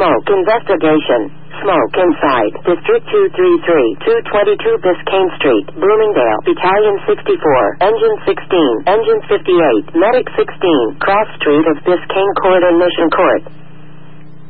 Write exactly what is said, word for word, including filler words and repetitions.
Smoke investigation. Smoke inside. District two thirty-three, two twenty-two Biscayne Street, Bloomingdale. Battalion sixty-four, Engine sixteen, Engine fifty-eight, Medic sixteen, Cross Street of Biscayne Court and Mission Court.